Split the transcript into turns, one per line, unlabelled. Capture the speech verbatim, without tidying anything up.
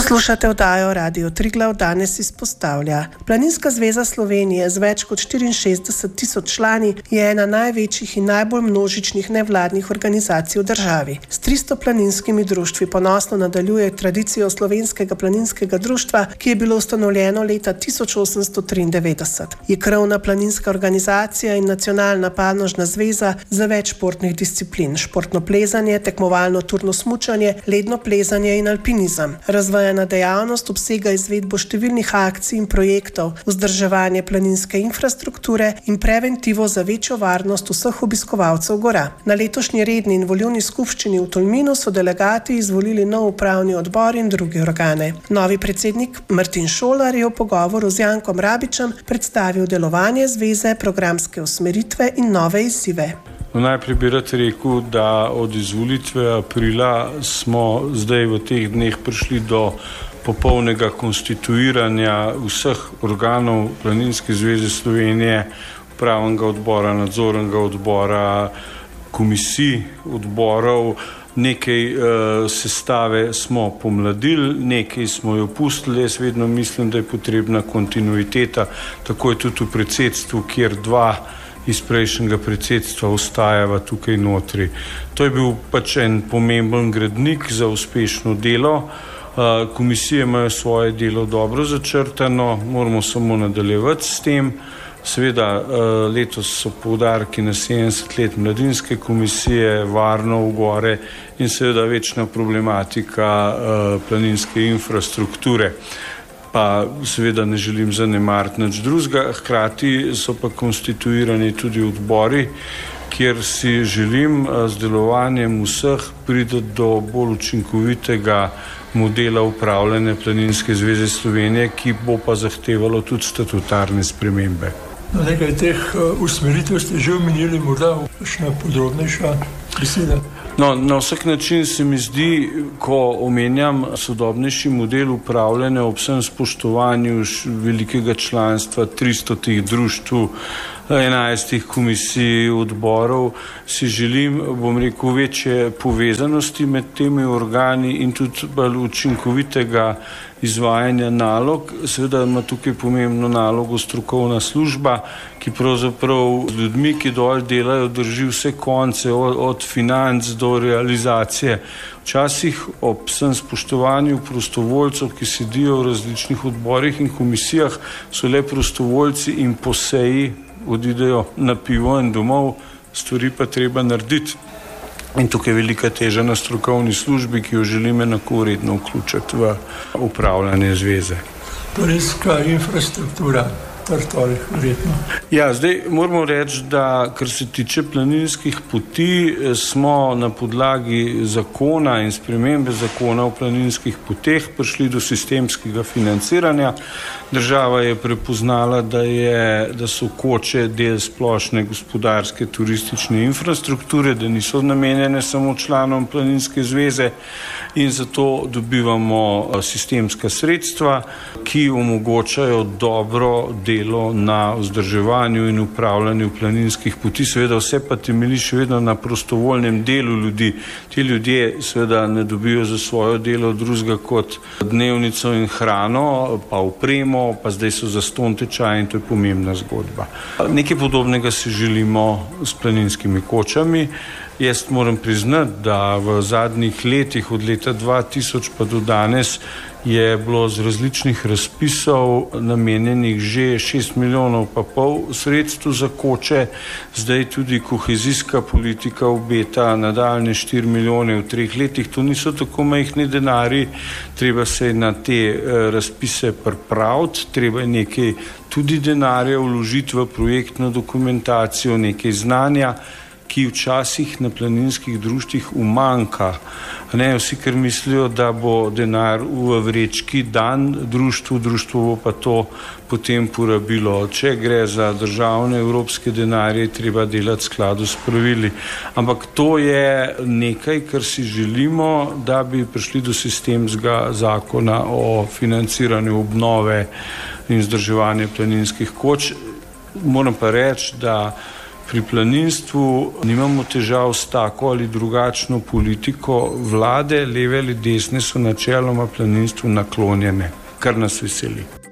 Poslušate oddajo Radio Triglav, danes izpostavlja. Planinska zveza Slovenije z več kot štiriinšestdeset tisoč člani je ena največjih in najbolj množičnih nevladnih organizacij v državi. S tristo planinskimi društvi ponosno nadaljuje tradicijo slovenskega planinskega društva, ki je bilo ustanovljeno leta tisoč osemsto triindevetdeset. Je krovna planinska organizacija in nacionalna panožna zveza za več športnih disciplin: športno plezanje, tekmovalno turno smučanje, ledno plezanje in alpinizem. Razvojena dejavnost obsega izvedbo številnih akcij in projektov, vzdrževanje planinske infrastrukture in preventivo za večjo varnost vseh obiskovalcev gora. Na letošnji redni in volilni skupščini v Tolminu so delegati izvolili nov upravni odbor in druge organe. Novi predsednik Martin Šolar je v pogovoru z Jankom Rabičem predstavil delovanje zveze, programske usmeritve in nove izzive.
No, najprej bi rad rekel, da od izvolitve aprila smo zdaj v teh dneh prišli do popolnega konstituiranja vseh organov Planinske zveze Slovenije, upravnega odbora, nadzornega odbora, komisij, odborov. Nekaj uh, sestave smo pomladili, nekaj smo jo pustili. Jaz vedno mislim, da je potrebna kontinuiteta, tako je tudi v predsedstvu, kjer dva iz prejšnjega predsedstva ostajava tukaj notri. To je bil pač en pomemben gradnik za uspešno delo. Komisije imajo svoje delo dobro začrtano, moramo samo nadaljevati s tem. Seveda letos so poudarki na sedemdeset let mladinske komisije, varno v gore in seveda večna problematika planinske infrastrukture. Pa seveda ne želim zanemariti nič drugega, hkrati so pa konstituirani tudi odbori, kjer si želim z delovanjem vseh priti do bolj učinkovitega modela upravljanja Planinske zveze Slovenije, ki bo pa zahtevalo tudi statutarne spremembe.
No, nekaj teh usmeritev ste že omenili, morda še podrobnejša beseda.
No, na vsak način se mi zdi, ko omenjam sodobnejši model upravljanja ob vsem spoštovanju velikega članstva, tristotih društv, enajstih komisij, odborov, si želim, bom rekel, večje povezanosti med temi organi in tudi bolj učinkovitega izvajanja nalog. Seveda ima tukaj pomembno nalogo strokovna služba, ki pravzaprav z ljudmi, ki dol delajo, drži vse konce, od, od financ do realizacije. Včasih ob vsem spoštovanju prostovoljcev, ki sedijo v različnih odborih in komisijah, so le prostovoljci in po seji odidejo na pivo in domov, stvari pa treba narediti. In tukaj je velika teža na strokovni službi, ki jo želim enako uredno vključiti v upravljanje zveze.
Planinska infrastruktura, vrtovih verjetno.
Ja, zdaj moramo reči, da kar se tiče planinskih poti, smo na podlagi zakona in spremembe zakona o planinskih poteh prišli do sistemskega financiranja. Država je prepoznala, da, je, da so koče del splošne gospodarske turistične infrastrukture, da niso namenjene samo članom Planinske zveze in zato dobivamo sistemska sredstva, ki omogočajo dobro delo na vzdrževanju in upravljanju planinskih poti. Seveda vse pa temelji še vedno na prostovoljnem delu ljudi. Ti ljudje seveda ne dobijo za svoje delo drugega kot dnevnico in hrano, pa opremo, pa zdaj so zastonj tečaji in to je pomembna zgodba. Nekaj podobnega si želimo s planinskimi kočami. Jaz moram priznati, da v zadnjih letih, od leta dva tisoč pa do danes, je bilo z različnih razpisov namenjenih že šest milijonov pa pol sredstev za koče, zdaj tudi kohezijska politika obeta nadaljnje štiri milijone v treh letih. To niso tako majhni denarji, treba se na te razpise pripraviti, treba je nekaj tudi denarja vložiti v projektno dokumentacijo, nekaj znanja, ki včasih na planinskih društvih umanjka. Ne, vsi, ker mislijo, da bo denar v vrečki dan društvu, društvo bo pa to potem porabilo. Če gre za državne evropske denarje, treba delati v skladu s pravili. Ampak to je nekaj, kar si želimo, da bi prišli do sistemskega zakona o financiranju obnove in vzdrževanja planinskih koč. Moram pa reči, da Pri planinstvu nimamo težav s tako ali drugačno politiko vlade, leve ali desne so načeloma planinstvu naklonjene, kar nas veseli.